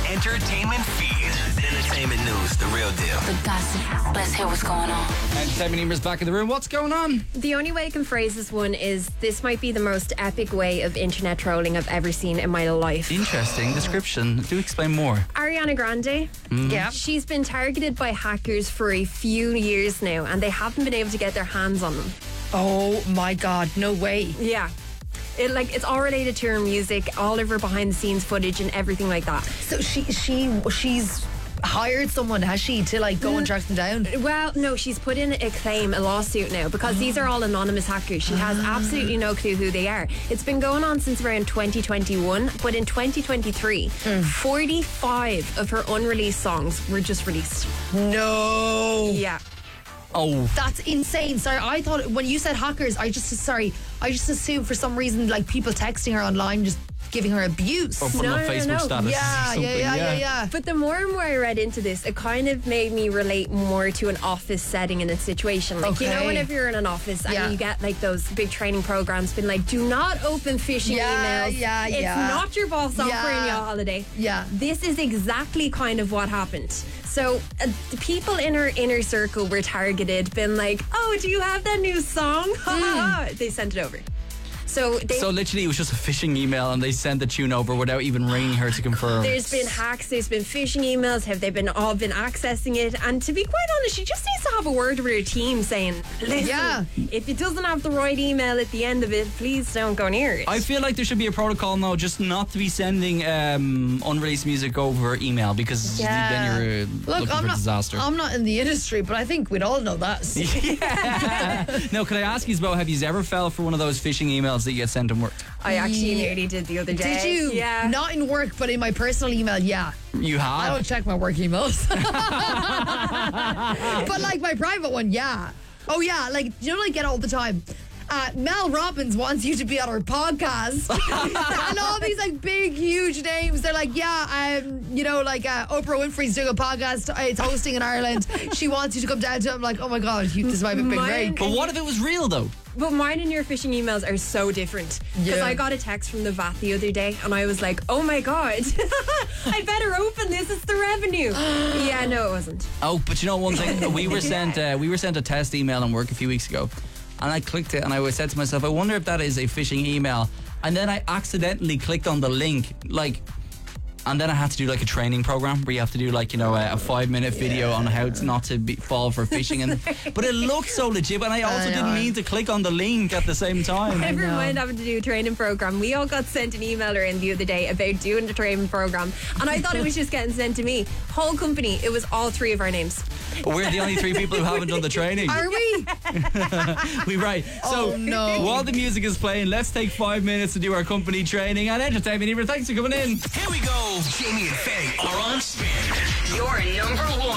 entertainment feed. Entertainment news, the real deal. The gossip. Let's hear what's going on. Entertainment Emer's back in the room. What's going on? The only way I can phrase this one is this might be the most epic way of internet trolling I've ever seen in my life. Interesting description. Do explain more. Ariana Grande. Yeah. She's been targeted by hackers for a few years now and they haven't been able to get their hands on them. Oh my God, no way. Yeah. It's all related to her music, all of her behind the scenes footage and everything like that. So she's hired someone, has she, to like go and track them down? Well, no, she's put in a lawsuit now because these are all anonymous hackers. She has absolutely no clue who they are. It's been going on since around 2021, but in 2023, 45 of her unreleased songs were just released. No. Yeah. Oh, That's insane. Sorry, I thought when you said hackers, I just assumed for some reason like people texting her online just giving her abuse. or putting No, up no, Facebook no. status. Yeah, or something. yeah. But the more and more I read into this, it kind of made me relate more to an office setting in a situation. Like, you know, Okay. whenever you're in an office and Yeah. you get like those big training programs being like, do not open phishing emails. It's not your boss offering you a holiday. Yeah. This is exactly kind of what happened. So the people in her inner circle were targeted, been like, oh, do you have that new song? They sent it over. So literally it was just a phishing email and they sent the tune over without even ringing her to confirm. there's been hacks, there's been phishing emails, have they been accessing it? And to be quite honest, she just needs to have a word with her team saying, listen, Yeah. if it doesn't have the right email at the end of it, please don't go near it. I feel like there should be a protocol now just not to be sending unreleased music over email because Yeah. then you're looking for disaster. I'm not in the industry, but I think we'd all know that. No, can I ask you about, have you ever fell for one of those phishing emails that you get sent in work? I actually nearly did the other day. Did you? Yeah. Not in work, but in my personal email, yeah. You I have? don't check my work emails. But like my private one, yeah. Oh yeah, like, you know what I get all the time? Mel Robbins wants you to be on her podcast. And all these like big, huge names, they're like, yeah, Oprah Winfrey's doing a podcast. It's hosting in Ireland. She wants you to come down to it. I'm like, oh my God, this might be a big Mine- break. But what if it was real though? But mine and your phishing emails are so different. Because Yeah. I got a text from the VAT the other day and I was like, oh my God, I better open this. It's the revenue. Yeah, no, it wasn't. Oh, but you know one thing, we were sent a test email in work a few weeks ago, and I clicked it, and I said to myself, I wonder if that is a phishing email. And then I accidentally clicked on the link, and then I had to do like a training program where you have to do like, a 5-minute video on how not to fall for phishing, but it looked so legit, and I also didn't mean to click on the link at the same time. Never mind having to do a training program. We all got sent an emailer in the other day about doing the training program, and I thought it was just getting sent to me. Whole company, it was all 3 of our names. But we're the only 3 people who haven't done the training. Are we? Right. So Oh, no. while the music is playing, let's take 5 minutes to do our company training and entertainment. Thanks for coming in. Here we go. Jamie and Faye are on spin. Your number one.